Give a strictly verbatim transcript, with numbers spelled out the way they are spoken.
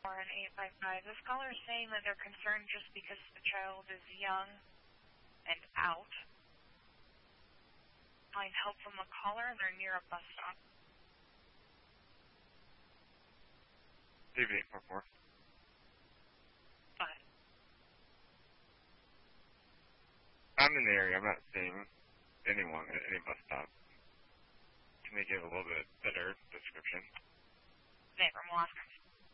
Or an eight five five. This caller is saying that they're concerned just because the child is young and out. Find help from the caller and they're near a bus stop. David eight four four. Fine. I'm in the area. I'm not seeing anyone at any bus stop. Can they give a little bit better description? Never, we'll ask.